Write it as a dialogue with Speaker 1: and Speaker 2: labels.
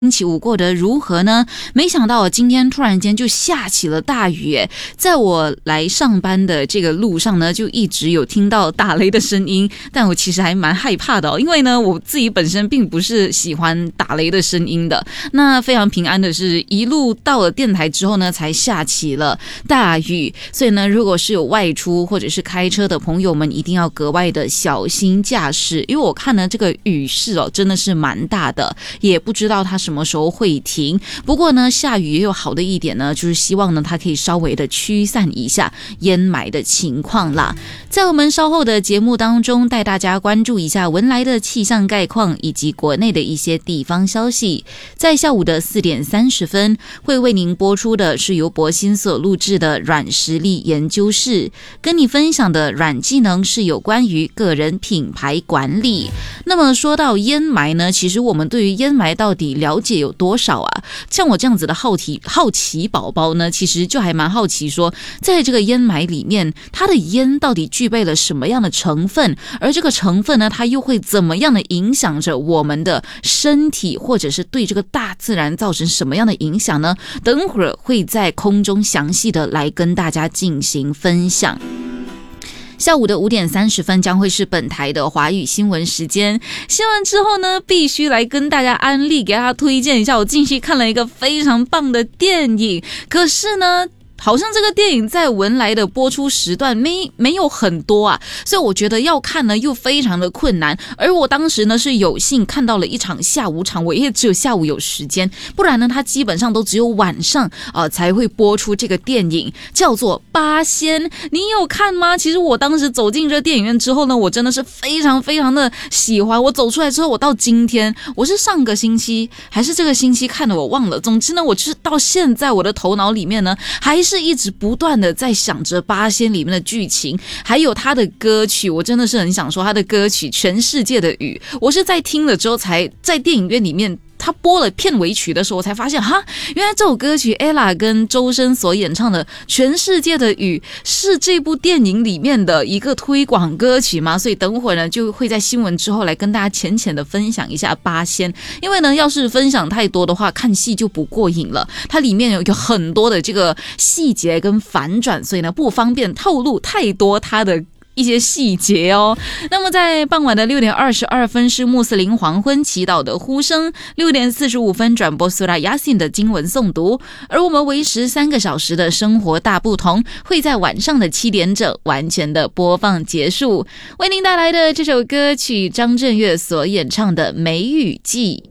Speaker 1: 星期五过得如何呢？没想到今天突然间就下起了大雨耶，在我来上班的这个路上呢，就一直有听到打雷的声音，但我其实还蛮害怕的因为呢，我自己本身并不是喜欢打雷的声音的。那非常平安的是，一路到了电台之后呢，才下起了大雨，所以呢，如果是有外出或者是开车的朋友们，一定要格外的小心驾驶，因为我看呢，这个雨势真的是蛮大的，也不知道它什么时候会停。不过呢，下雨也有好的一点呢，就是希望呢它可以稍微的驱散一下淹霾的情况啦。在我们稍后的节目当中，带大家关注一下文莱的气象概况以及国内的一些地方消息。在下午的4点30分，会为您播出的是由博欣所录制的软实力研究室，跟你分享的软技能是有关于个人品牌管理。那么说到淹霾呢，其实我们对于淹霾到底了解有多少啊？像我这样子的好奇宝宝呢，其实就还蛮好奇说，在这个淹霾里面，它的烟到底具备了什么样的成分，而这个成分呢，它又会怎么样的影响着我们的身体，或者是对这个大自然造成什么样的影响呢？等会儿会在空中详细的来跟大家进行分享。下午的5点30分将会是本台的华语新闻时间。新闻之后呢，必须来跟大家安利，给大家推荐一下，我近期看了一个非常棒的电影，可是呢好像这个电影在文莱的播出时段没有很多啊，所以我觉得要看呢又非常的困难。而我当时呢是有幸看到了一场下午场，我也只有下午有时间，不然呢它基本上都只有晚上才会播出这个电影，叫做《八仙》。你有看吗？其实我当时走进这电影院之后呢，我真的是非常非常的喜欢。我走出来之后，我到今天，我是上个星期还是这个星期看的，我忘了。总之呢，我就是到现在我的头脑里面呢还是一直不断的在想着八仙里面的剧情，还有他的歌曲。我真的是很想说他的歌曲《全世界的雨》，我是在听了之后才在电影院里面他播了片尾曲的时候，我才发现原来这首歌曲 Ella 跟周深所演唱的《全世界的雨》是这部电影里面的一个推广歌曲嘛。所以等会儿呢就会在新闻之后来跟大家浅浅的分享一下八仙，因为呢要是分享太多的话，看戏就不过瘾了，它里面有很多的这个细节跟反转，所以呢不方便透露太多它的一些细节那么在傍晚的6点22分是穆斯林黄昏祈祷的呼声，6点45分转播苏拉雅辛的经文诵读，而我们为时3个小时的生活大不同会在晚上的7点整完全的播放结束。为您带来的这首歌曲，张震岳所演唱的《梅雨季》。